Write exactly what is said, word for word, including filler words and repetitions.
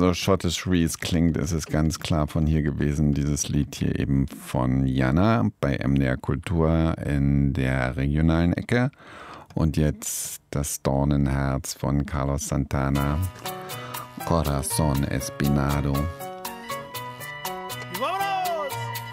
so schottisch wie es klingt, ist es ganz klar von hier gewesen. Dieses Lied hier eben von Jana bei M D R Kultur in der regionalen Ecke. Und jetzt das Dornenherz von Carlos Santana, Corazón Espinado.